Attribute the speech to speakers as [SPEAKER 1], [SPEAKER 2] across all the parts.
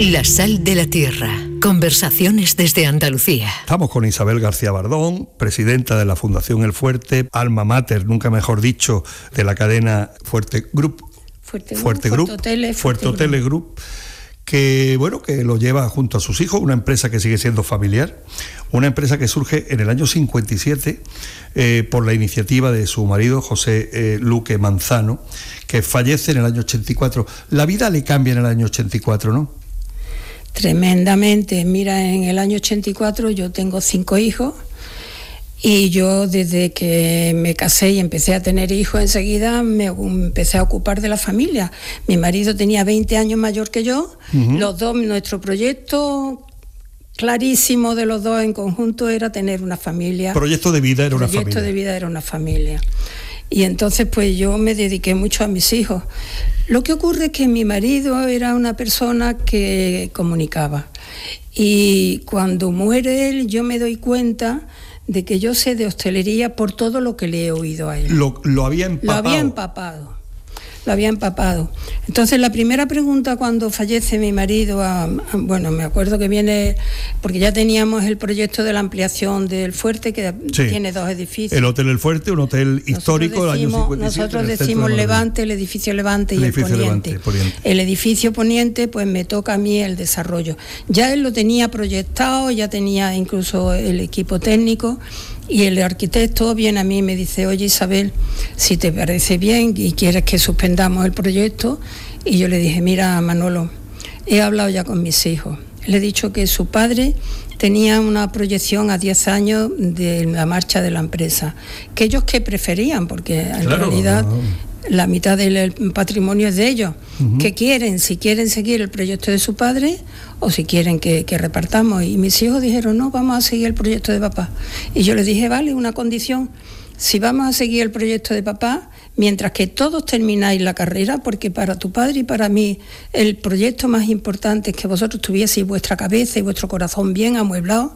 [SPEAKER 1] La sal de la tierra. Conversaciones desde Andalucía.
[SPEAKER 2] Estamos con Isabel García Bardón, presidenta de la Fundación El Fuerte, alma mater, nunca mejor dicho, de la cadena Fuerte Group, Fuerte Hoteles Group, que lo lleva junto a sus hijos, una empresa que sigue siendo familiar, una empresa que surge en el año 57 por la iniciativa de su marido José Luque Manzano, que fallece en el año 84. La vida le cambia en el año 84, ¿no?
[SPEAKER 3] Tremendamente. Mira, en el año 84 yo tengo 5 hijos y yo desde que me casé y empecé a tener hijos enseguida me empecé a ocupar de la familia. Mi marido tenía 20 años mayor que yo, los dos, nuestro proyecto clarísimo de los dos en conjunto era tener una familia.
[SPEAKER 2] Proyecto de vida era una familia.
[SPEAKER 3] Proyecto de vida era una familia. Y entonces pues yo me dediqué mucho a mis hijos. Lo que ocurre es que mi marido era una persona que comunicaba. Y cuando muere él, yo me doy cuenta de que yo sé de hostelería por todo lo que le he oído a él.
[SPEAKER 2] Lo había
[SPEAKER 3] empapado. Entonces la primera pregunta cuando fallece mi marido, me acuerdo que viene, porque ya teníamos el proyecto de la ampliación del Fuerte, que tiene 2 edificios.
[SPEAKER 2] El Hotel El Fuerte, un hotel histórico del año 57.
[SPEAKER 3] Nosotros decimos Levante, el edificio Levante y el Poniente. El edificio Poniente, pues me toca a mí el desarrollo. Ya él lo tenía proyectado, ya tenía incluso el equipo técnico. Y el arquitecto viene a mí y me dice: oye Isabel, si te parece bien y quieres que suspendamos el proyecto. Y yo le dije: mira Manolo, he hablado ya con mis hijos, le he dicho que su padre tenía una proyección a 10 años de la marcha de la empresa, que ellos que preferían, porque en realidad la mitad del patrimonio es de ellos. ¿Qué quieren? Si quieren seguir el proyecto de su padre o si quieren que repartamos. Y mis hijos dijeron: no, vamos a seguir el proyecto de papá. Y yo les dije: vale, una condición, si vamos a seguir el proyecto de papá, mientras que todos termináis la carrera, porque para tu padre y para mí el proyecto más importante es que vosotros tuvieseis vuestra cabeza y vuestro corazón bien amueblado.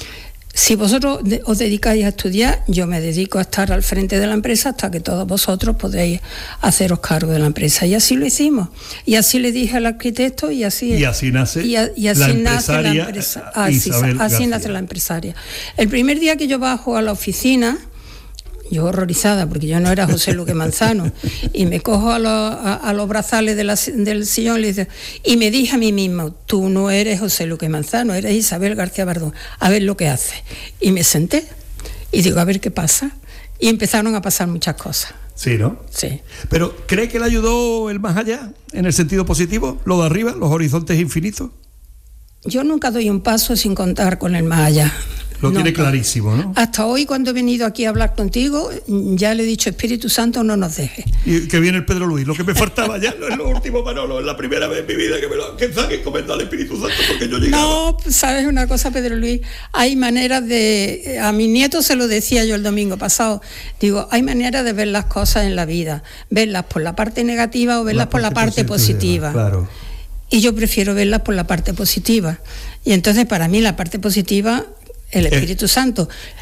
[SPEAKER 3] Si vosotros os dedicáis a estudiar, yo me dedico a estar al frente de la empresa hasta que todos vosotros podéis haceros cargo de la empresa. Y así lo hicimos. Y así le dije al arquitecto y así nace la empresa. Así nace la empresaria. El primer día que yo bajo a la oficina, yo horrorizada, porque yo no era José Luque Manzano, y me cojo a los brazales del sillón y me dije a mí mismo: tú no eres José Luque Manzano, eres Isabel García Bardón, a ver lo que haces. Y me senté y digo: a ver qué pasa. Y empezaron a pasar muchas cosas.
[SPEAKER 2] Sí, ¿no?
[SPEAKER 3] Sí.
[SPEAKER 2] Pero ¿cree que le ayudó el más allá, en el sentido positivo? ¿Lo de arriba, los horizontes infinitos?
[SPEAKER 3] Yo nunca doy un paso sin contar con el más allá.
[SPEAKER 2] Lo tiene clarísimo, ¿no?
[SPEAKER 3] Hasta hoy, cuando he venido aquí a hablar contigo, ya le he dicho: Espíritu Santo, no nos deje.
[SPEAKER 2] Y que viene el Pedro Luis, lo que me faltaba ya, no es lo último, Manolo, es la primera vez en mi vida que me encomendar al Espíritu Santo, porque yo llegaba.
[SPEAKER 3] No, ¿sabes una cosa, Pedro Luis? Hay maneras de... A mis nietos se lo decía yo el domingo pasado. Digo, hay maneras de ver las cosas en la vida, verlas por la parte negativa o verlas por la parte positiva.
[SPEAKER 2] Claro.
[SPEAKER 3] Y yo prefiero verlas por la parte positiva. Y entonces, para mí, la parte positiva... el Espíritu Santo.